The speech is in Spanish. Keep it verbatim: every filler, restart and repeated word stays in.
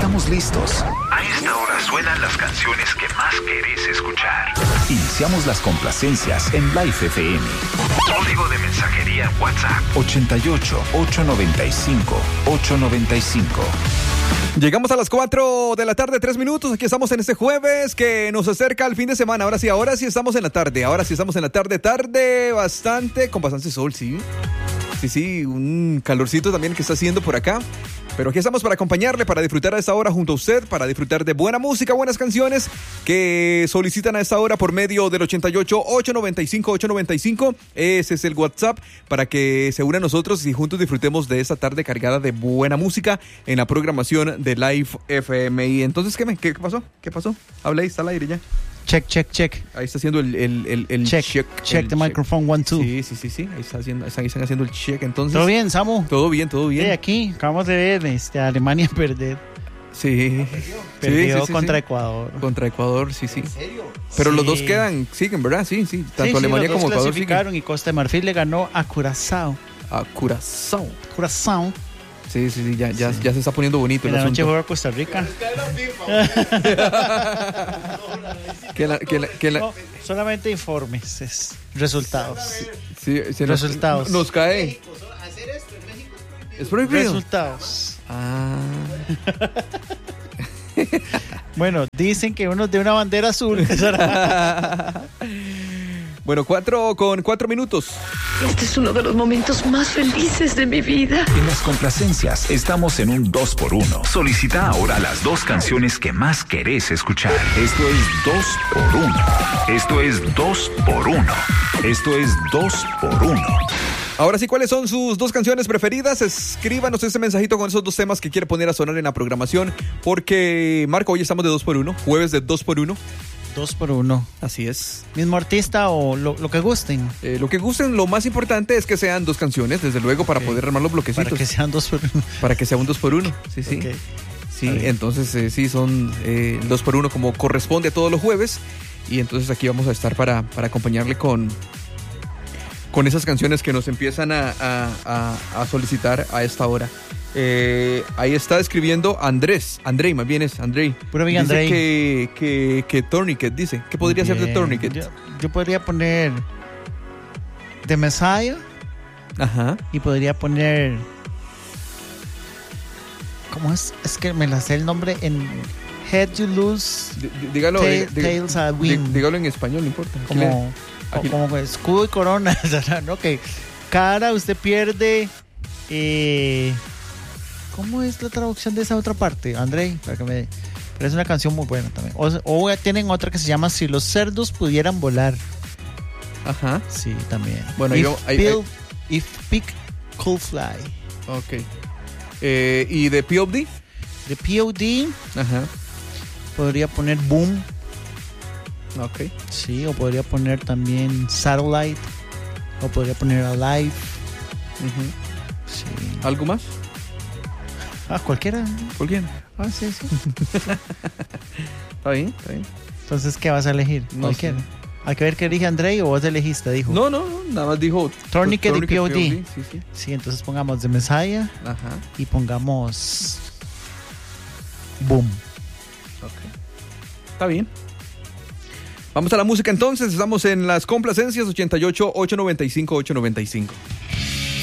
estamos listos. A esta hora suenan las canciones que más querés escuchar. Iniciamos las complacencias en Life F M. Código de mensajería WhatsApp ochenta y ocho, ochocientos noventa y cinco, ochocientos noventa y cinco. Llegamos a las cuatro de la tarde, tres minutos. Aquí estamos en este jueves que nos acerca al fin de semana. Ahora sí, ahora sí estamos en la tarde. Ahora sí estamos en la tarde. Tarde bastante, con bastante sol, sí. Sí, sí, un calorcito también que está haciendo por acá. Pero aquí estamos para acompañarle, para disfrutar a esta hora junto a usted, para disfrutar de buena música, buenas canciones que solicitan a esta hora por medio del ochenta y ocho, ochocientos noventa y cinco, ochocientos noventa y cinco. Ese es el WhatsApp para que se unan a nosotros y juntos disfrutemos de esta tarde cargada de buena música en la programación de Live F M. Y entonces, ¿qué, me, qué pasó? ¿Qué pasó? Hablé, está al aire ya. Check, check, check. Ahí está haciendo el, el, el, el check. Check, check el the check. microphone, one, two. Sí, sí, sí, sí. Ahí, está haciendo, ahí están haciendo el check. Entonces, ¿Todo bien, Samu? Todo bien, todo bien. Sí, aquí acabamos de ver este, a Alemania perder. Sí. Perdió sí, sí, sí, contra sí. Ecuador. Contra Ecuador, sí, sí. ¿En serio? Pero sí. los dos quedan, siguen, ¿verdad? Sí, sí. Tanto sí, Alemania sí, los como dos Ecuador clasificaron siguen. y Costa de Marfil le ganó a Curazao. A Curazao. Curazao. Sí, sí, sí, ya, ya, Sí. ya se está poniendo bonito En el la noche asunto. juega Costa Rica. que la, que la, que la, No, solamente informes, es resultados. sí, se nos, Resultados. Nos cae. ¿Es prohibido? Resultados. Ah. Bueno, dicen que uno de una bandera azul. Bueno, cuatro con cuatro minutos. Este es uno de los momentos más felices de mi vida. En las complacencias estamos en un dos por uno. Solicita ahora las dos canciones que más querés escuchar. Esto es dos por uno. Esto es dos por uno. Esto es dos por uno. Ahora sí, ¿cuáles son sus dos canciones preferidas? Escríbanos ese mensajito con esos dos temas que quiere poner a sonar en la programación. Porque, Marco, hoy estamos de dos por uno. Jueves de dos por uno. Dos por uno. Así es. ¿Mismo artista o lo, lo que gusten? Eh, lo que gusten, lo más importante es que sean dos canciones, desde luego, para Okay. poder armar los bloquecitos. Para que sean dos por uno. Para que sea un dos por uno. Sí, sí. Okay. Sí, entonces eh, sí, son eh, dos por uno como corresponde a todos los jueves. Y entonces aquí vamos a estar para, para acompañarle con, con esas canciones que nos empiezan a, a, a, a solicitar a esta hora. Eh, ahí está escribiendo Andrés, Andrei, más bien es Andrei. Pura vida, dice Andrei. que, que, que Tourniquet, dice. ¿Qué podría ser de Bien. Tourniquet? Yo, yo podría poner The Messiah Ajá. y podría poner... ¿Cómo es? Es que me la sé el nombre en Head You Lose, D- d- dígalo, Ta- eh, diga- Tails a dí- Win. dígalo en español, no importa. Aquí le- como, aquí- como, como escudo y corona. ¿No? Que cara usted pierde... Eh, ¿Cómo es la traducción de esa otra parte, Andrei? Para que me... Pero es una canción muy buena también. O, o tienen otra que se llama Si los cerdos pudieran volar. Ajá. Sí, también. Bueno, if, yo- ahí- Bill- if Pig Could Fly. Ok. Eh, ¿Y de P O D? De P O D Ajá. podría poner Boom. Ok. Sí, o podría poner también Satellite. O podría poner Alive. Ujú. Sí. ¿Algo más? Ah, cualquiera. ¿Por quién? Ah, sí, sí. Está bien, está bien. Entonces, ¿qué vas a elegir? No Cualquiera. sé. Hay que ver qué elige Andrei o vos elegiste, dijo. No, no, no, nada más dijo Tourniquet y P O D. Sí, sí. Sí, entonces pongamos The Messiah Ajá. y pongamos Boom. Ok. Está bien. Vamos a la música entonces. Estamos en las complacencias ochenta y ocho, ochocientos noventa y cinco, ochocientos noventa y cinco.